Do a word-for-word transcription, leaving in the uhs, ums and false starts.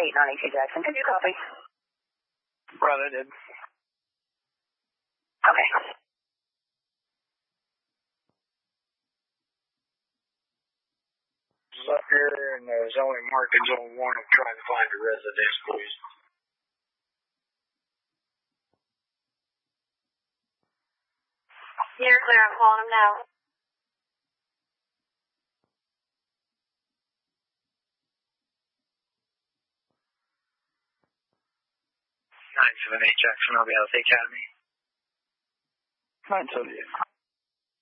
eight ninety-two Jackson. Could you copy? Right, I did. Okay. Up here, and there's only markings on one. I'm trying to find a residence, please. You're clear. I'm calling him now. nine seven eight Jackson, I'll be Health Academy. nine seven eight.